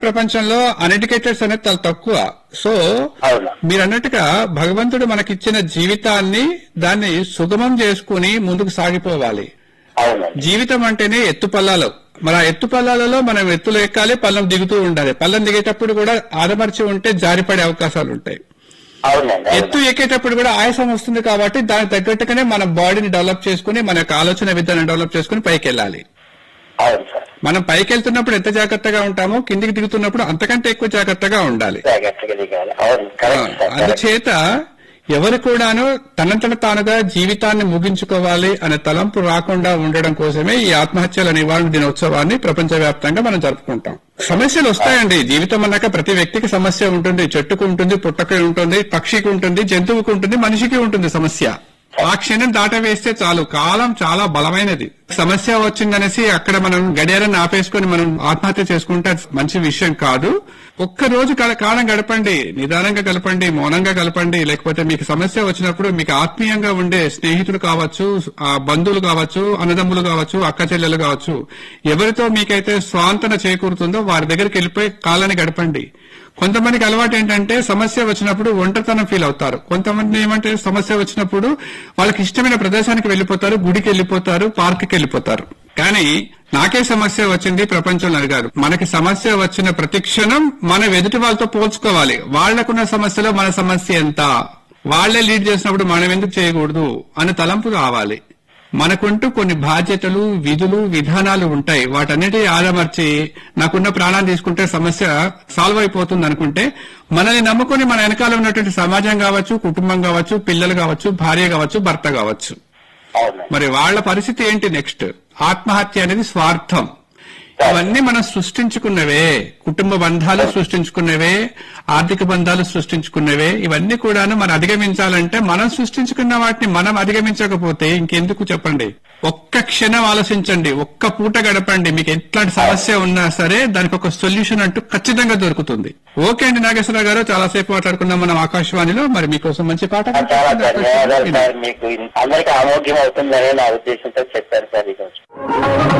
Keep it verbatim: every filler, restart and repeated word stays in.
ప్రపంచంలో అన్ఎడ్యుకేటెడ్స్ అనేది చాలా తక్కువ. సో మీరు అన్నట్టుగా భగవంతుడు మనకిచ్చిన జీవితాన్ని దాన్ని సుగమం చేసుకుని ముందుకు సాగిపోవాలి. జీవితం అంటేనే ఎత్తుపల్లాలు. మన ఎత్తుపల్లాలలో మనం ఎత్తులు ఎక్కాలి, పల్లం దిగుతూ ఉండాలి. పల్లం దిగేటప్పుడు కూడా ఆదమర్చి ఉంటే జారిపడే అవకాశాలు ఉంటాయి. ఎత్తు ఎక్కేటప్పుడు కూడా ఆయాసం వస్తుంది కాబట్టి దానికి తగ్గట్టుగానే మన బాడీని డెవలప్ చేసుకుని మన యొక్క ఆలోచన విధానం డెవలప్ చేసుకుని పైకి వెళ్ళాలి. మనం పైకి వెళ్తున్నప్పుడు ఎంత జాగ్రత్తగా ఉంటామో కిందికి దిగుతున్నప్పుడు అంతకంటే ఎక్కువ జాగ్రత్తగా ఉండాలి. అందుచేత ఎవరు కూడాను తనంతట తానుగా జీవితాన్ని ముగించుకోవాలి అనే తలంపు రాకుండా ఉండడం కోసమే ఈ ఆత్మహత్యల నివారణ దినోత్సవాన్ని ప్రపంచవ్యాప్తంగా మనం జరుపుకుంటాం. సమస్యలు వస్తాయండి. జీవితం అన్నాక ప్రతి వ్యక్తికి సమస్య ఉంటుంది. చెట్టుకు ఉంటుంది, పుట్టకు ఉంటుంది, పక్షికి ఉంటుంది, జంతువుకు ఉంటుంది, మనిషికి ఉంటుంది సమస్య. ఆ క్షణం దాటవేస్తే చాలు. కాలం చాలా బలమైనది. సమస్య వచ్చిందనేసి అక్కడ మనం గడియారాన్ని ఆపేసుకుని మనం ఆత్మహత్య చేసుకుంటే మంచి విషయం కాదు. ఒక్క రోజు కాలం గడపండి, నిదానంగా గడపండి, మౌనంగా గడపండి. లేకపోతే మీకు సమస్య వచ్చినప్పుడు మీకు ఆత్మీయంగా ఉండే స్నేహితులు కావచ్చు, ఆ బంధువులు కావచ్చు, అన్నదమ్ములు కావచ్చు, అక్క చెల్లెలు కావచ్చు, ఎవరితో మీకైతే స్వాంతన చేకూరుతుందో వారి దగ్గరికి వెళ్ళిపోయి కాలాన్ని గడపండి. కొంతమందికి అలవాటు ఏంటంటే సమస్య వచ్చినప్పుడు ఒంటరితనం ఫీల్ అవుతారు. కొంతమంది ఏమంటే సమస్య వచ్చినప్పుడు వాళ్ళకి ఇష్టమైన ప్రదేశానికి వెళ్లిపోతారు, గుడికి వెళ్లిపోతారు, పార్క్కి వెళ్లిపోతారు. కానీ నాకే సమస్య వచ్చింది ప్రపంచంలో అడిగారు. మనకి సమస్య వచ్చిన ప్రతి క్షణం మనం ఎదుటి వాళ్ళతో పోల్చుకోవాలి. వాళ్లకున్న సమస్యలో మన సమస్య ఎంత, వాళ్లే లీడ్ చేసినప్పుడు మనం ఎందుకు చేయకూడదు అనే తలంపు రావాలి. మనకుంటూ కొన్ని బాధ్యతలు, విధులు, విధానాలు ఉంటాయి. వాటన్నిటి ఆదమర్చి నాకున్న ప్రాణాన్ని తీసుకుంటే సమస్య సాల్వ్ అయిపోతుంది అనుకుంటే మనల్ని నమ్ముకుని మన వెనకాల ఉన్నటువంటి సమాజం కావచ్చు, కుటుంబం కావచ్చు, పిల్లలు కావచ్చు, భార్య కావచ్చు, భర్త కావచ్చు. మరి వాళ్ల పరిస్థితి ఏంటి నెక్స్ట్? ఆత్మహత్య అనేది స్వార్థం. ఇవన్నీ మనం సృష్టించుకున్నవే. కుటుంబ బంధాలు సృష్టించుకున్నవే, ఆర్థిక బంధాలు సృష్టించుకున్నవే. ఇవన్నీ కూడాను మనం అధిగమించాలంటే మనం సృష్టించుకున్న వాటిని మనం అధిగమించకపోతే ఇంకెందుకు చెప్పండి. ఒక్క క్షణం ఆలోచించండి, ఒక్క పూట గడపండి. మీకు ఎట్లాంటి సమస్య ఉన్నా సరే దానికి ఒక సొల్యూషన్ అంటూ ఖచ్చితంగా దొరుకుతుంది. ఓకే అండి నాగేశ్వరరావు గారు, చాలా సేపు మాట్లాడుకున్నాం మనం ఆకాశవాణిలో. మరి మీకోసం మంచి పాట. మీకు అందరికీ ఆరోగ్యం అవుతుందనే నా ఉద్దేశంతో చెప్పారు సార్.